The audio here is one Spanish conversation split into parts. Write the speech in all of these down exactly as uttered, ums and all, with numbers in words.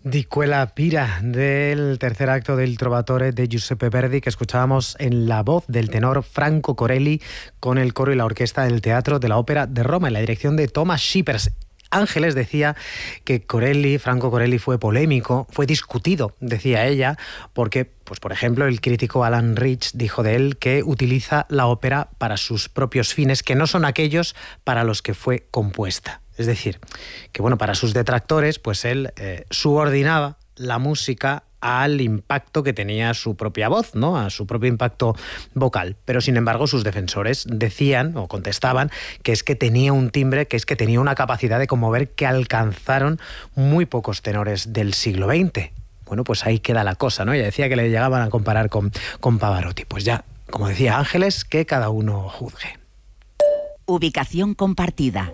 Di quella pira, del tercer acto del Trovatore de Giuseppe Verdi, que escuchábamos en la voz del tenor Franco Corelli con el coro y la orquesta del Teatro de la Ópera de Roma en la dirección de Thomas Schippers. Ángeles decía que Corelli, Franco Corelli, fue polémico, fue discutido, decía ella, porque, pues por ejemplo, el crítico Alan Rich dijo de él que utiliza la ópera para sus propios fines, que no son aquellos para los que fue compuesta. Es decir, que bueno, para sus detractores, pues él eh, subordinaba la música al impacto que tenía su propia voz, ¿no? A su propio impacto vocal. Pero sin embargo sus defensores decían o contestaban que es que tenía un timbre, que es que tenía una capacidad de conmover que alcanzaron muy pocos tenores del siglo veinte. Bueno, pues ahí queda la cosa, ¿no? Ella decía que le llegaban a comparar con, con Pavarotti. Pues ya, como decía Ángeles, que cada uno juzgue. Ubicación compartida.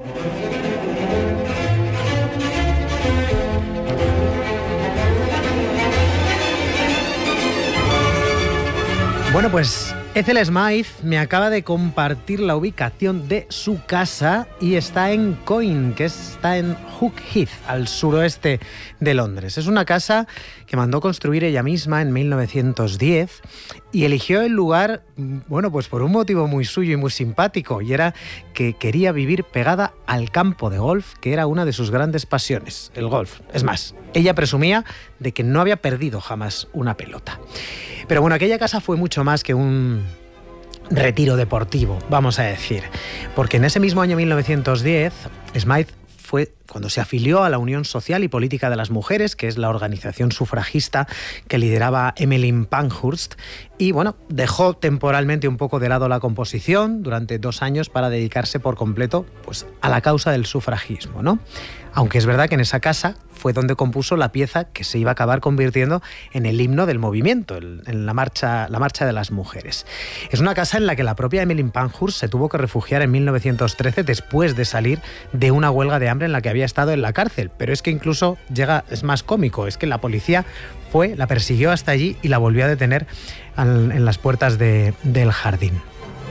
Bueno, pues Ethel Smythe me acaba de compartir la ubicación de su casa y está en Coin, que está en Hook Heath, al suroeste de Londres. Es una casa que mandó construir ella misma en mil novecientos diez y eligió el lugar, bueno, pues por un motivo muy suyo y muy simpático, y era que quería vivir pegada al campo de golf, que era una de sus grandes pasiones, el golf. Es más, ella presumía de que no había perdido jamás una pelota. Pero bueno, aquella casa fue mucho más que un retiro deportivo, vamos a decir, porque en ese mismo año mil novecientos diez, Smythe fue cuando se afilió a la Unión Social y Política de las Mujeres, que es la organización sufragista que lideraba Emmeline Pankhurst, y bueno, dejó temporalmente un poco de lado la composición durante dos años para dedicarse por completo, pues, a la causa del sufragismo, ¿no? Aunque es verdad que en esa casa fue donde compuso la pieza que se iba a acabar convirtiendo en el himno del movimiento, en la marcha, la marcha de las mujeres. Es una casa en la que la propia Emmeline Pankhurst se tuvo que refugiar en mil novecientos trece después de salir de una huelga de hambre en la que había estado en la cárcel. Pero es que incluso llega, es más cómico, es que la policía fue, la persiguió hasta allí y la volvió a detener al, en las puertas de, del jardín.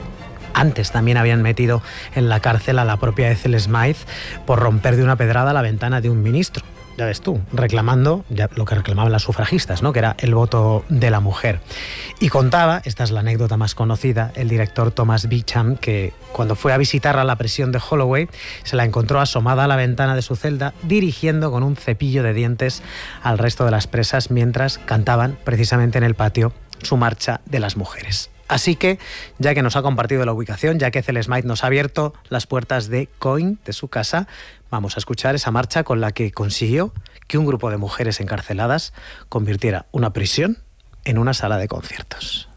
Antes también habían metido en la cárcel a la propia Ethel Smythe por romper de una pedrada la ventana de un ministro. Ya ves tú, reclamando ya lo que reclamaban las sufragistas, ¿no? Que era el voto de la mujer. Y contaba, esta es la anécdota más conocida, el director Thomas Beecham, que cuando fue a visitarla a la prisión de Holloway, se la encontró asomada a la ventana de su celda, dirigiendo con un cepillo de dientes al resto de las presas mientras cantaban precisamente en el patio su marcha de las mujeres. Así que, ya que nos ha compartido la ubicación, ya que Ethel Smythe nos ha abierto las puertas de Coin, de su casa, vamos a escuchar esa marcha con la que consiguió que un grupo de mujeres encarceladas convirtiera una prisión en una sala de conciertos.